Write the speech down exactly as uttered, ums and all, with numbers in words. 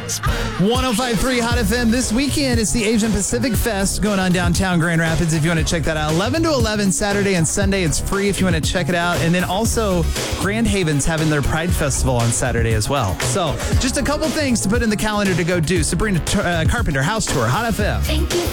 one oh five point three Hot F M. This weekend is the Asian Pacific Fest going on downtown Grand Rapids if you want to check that out. eleven to eleven Saturday and Sunday. It's free if you want to check it out. And then also Grand Haven's having their Pride Festival on Saturday as well. So just a couple things to put in the calendar to go do. Sabrina uh, Carpenter, House Tour, Hot F M. Thank you.